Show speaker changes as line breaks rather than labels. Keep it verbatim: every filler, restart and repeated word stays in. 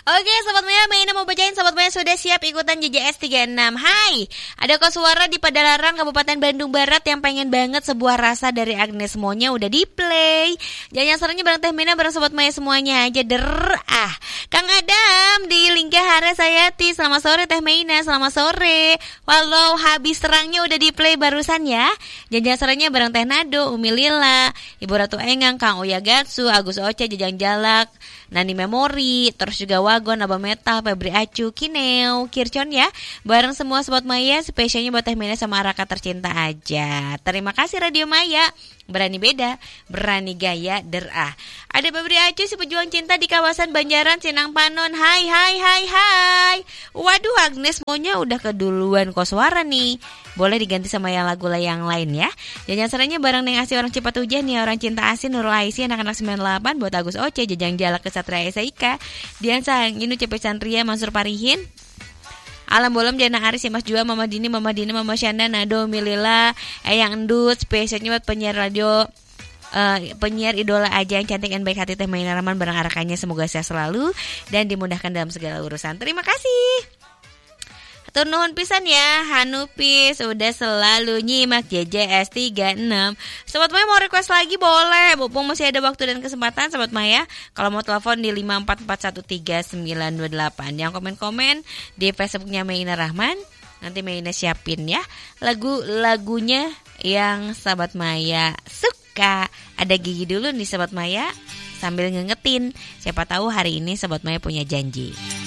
Oke, Sobat Maya, Maina mau bacain. Sobat Maya sudah siap ikutan J J S tiga enam. Hai, ada Koswara di Padalarang, Kabupaten Bandung Barat yang pengen banget sebuah rasa dari Agnes Monya udah di play. Jangan seringnya bareng Teh Maina bareng Sobat Maya semuanya aja der. Ah, Kang Adam di Linggahara Sayati. Selamat sore Teh Maina, selamat sore. Walau habis terangnya udah di play barusan ya. Jangan seringnya bareng Teh Nado, Umi Lila, Ibu Ratu Engang, Kang Oya Gatsu, Agus Oce, Jajang Jalak, Nani Memori, terus juga Wagon, Abah Metal, Febri Acu, Kineo, Kircon ya. Bareng semua Sobat Maya, spesialnya buat Teh Maina sama Raka tercinta aja. Terima kasih Radio Maya. Berani beda, berani gaya, derah. Ada Febri Acu, si pejuang cinta di kawasan Banjaran, Sinang Panon. Hai, hai, hai, hai. Waduh, Agnes Monya udah keduluan Koswara nih. Boleh diganti sama yang lagu yang lain ya. Jangan serangnya bareng Neng Asi orang Cipat Hujan nih, orang cinta asin, Nurul Aisy, anak-anak sembilan puluh delapan, buat Agus Oce, Jajang Jalak, Kesatria Esa Ika, Dian Sang, Inu Cepet Santria, Mansur Parihin, Alam Bolom, Jana Aris, Mas Jua, Mama Dini, Mama Dini, Mama Syanda, Nado, Milila, Eyang Endut, spesialnya buat penyiar radio, uh, penyiar idola aja yang cantik dan baik hati Teh Maina Rahman bareng arakannya, semoga sehat selalu dan dimudahkan dalam segala urusan. Terima kasih. Atur nuhun pisan ya, Hanupis udah selalu nyimak J J S tiga enam. Sobat Maya mau request lagi boleh, mumpung masih ada waktu dan kesempatan Sobat Maya. Kalau mau telepon di lima empat empat satu tiga sembilan dua delapan. Yang komen-komen di Facebooknya Maina Rahman, nanti Maina siapin ya lagu-lagunya yang Sobat Maya suka. Ada Gigi dulu nih Sobat Maya sambil ngingetin, siapa tahu hari ini Sobat Maya punya janji.